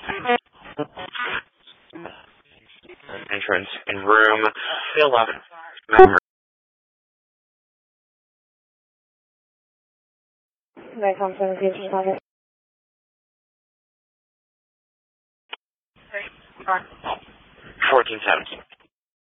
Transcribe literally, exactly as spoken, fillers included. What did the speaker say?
Entrance in room eleven. Number. Nikon seventeen target. fourteen seventeen.